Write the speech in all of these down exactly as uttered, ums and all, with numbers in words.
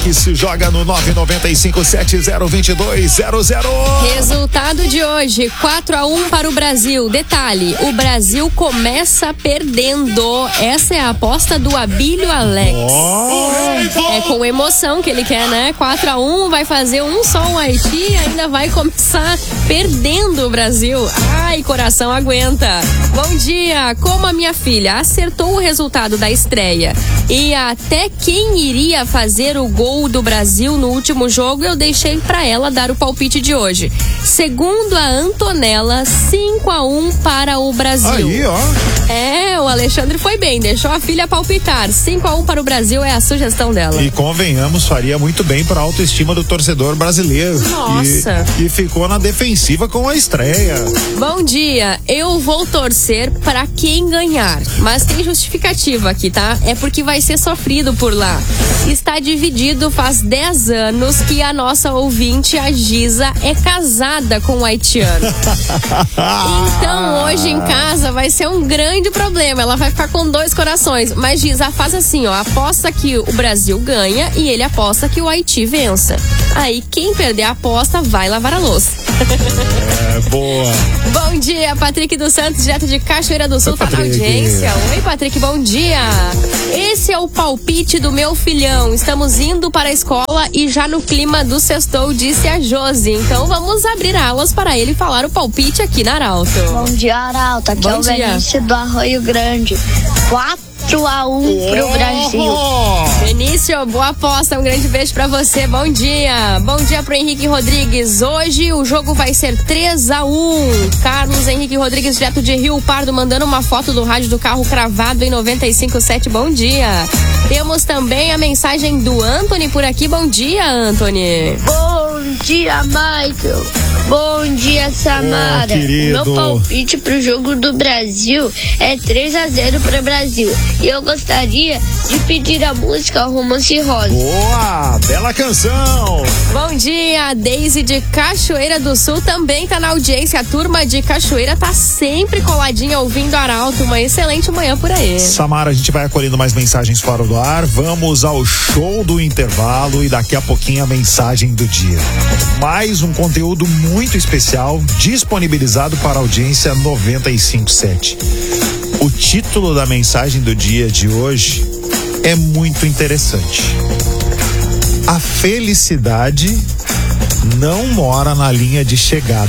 que se joga no nove nove cinco sete zero dois dois zero zero. Resultado de hoje, quatro a um para o Brasil. Detalhe, o Brasil começa perdendo. Essa é a aposta do Abílio Alex. Oh. É com emoção que ele quer, né? quatro a um, vai fazer um só o Haiti e ainda vai começar perdendo o Brasil. Ai, coração aguenta. Bom dia, como a minha filha acertou o resultado da estreia e até quem iria fazer o gol do Brasil no último jogo, eu deixei pra ela dar o palpite de hoje. Segundo a Antonella, cinco a um para o Brasil. Aí, ó. É, o Alexandre foi bem, deixou a filha palpitar. cinco a um para o Brasil é a sugestão dela. E convenhamos, faria muito bem para a autoestima do torcedor brasileiro. Nossa. E, e ficou na defensiva com a estreia. Bom dia, eu vou torcer para quem ganhar, mas tem justificativa aqui, tá? É porque vai ser sofrido por lá. Está dividido faz dez anos que a nossa ouvinte, a Giza, é casada com um haitiano. Então hoje em casa vai ser um grande problema, ela vai ficar com dois corações. Mas Giza, faz assim, ó, aposta que o Brasil ganha e ele aposta que o Haiti vença. Aí quem perder a aposta vai lavar a louça. É, boa. Bom dia, Patrick dos Santos, direto de Cachoeira do Sul, Oi, tá na audiência. Oi, Patrick, bom dia. Esse é o palpite do meu filhão. Estamos indo para a escola e já no clima do sextou, disse a Josi. Então vamos abrir aulas para ele falar o palpite aqui na Arauto. Bom dia, Arauto. Aqui Bom é o dia. Benício do Arroio Grande. quatro a um pro Brasil. Benício, boa aposta, um grande beijo pra você, bom dia. Bom dia pro Henrique Rodrigues. Hoje o jogo vai ser três a um. Carlos Henrique Rodrigues, direto de Rio Pardo, mandando uma foto do rádio do carro cravado em noventa e cinco ponto sete, bom dia. Temos também a mensagem do Anthony por aqui, bom dia, Anthony. Bom dia, Michael. Bom dia, Samara. Oh, querido. Meu palpite pro jogo do Brasil é três a zero pro Brasil. E eu gostaria de pedir a música Romance Rosa. Boa, bela canção. Bom dia, Deise de Cachoeira do Sul também tá na audiência. A turma de Cachoeira tá sempre coladinha ouvindo Arauto. Uma excelente manhã por aí. Samara, a gente vai acolhendo mais mensagens fora do ar. Vamos ao show do intervalo e daqui a pouquinho a mensagem do dia. Mais um conteúdo muito especial disponibilizado para a audiência noventa e cinco ponto sete. O título da mensagem do dia de hoje é muito interessante. A felicidade não mora na linha de chegada.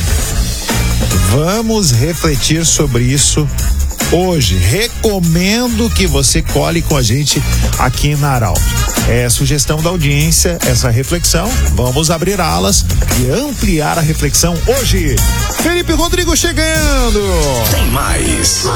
Vamos refletir sobre isso hoje. Recomendo que você cole com a gente aqui na Arauto. É sugestão da audiência essa reflexão. Vamos abrir alas e ampliar a reflexão hoje. Felipe Rodrigo chegando. Tem mais.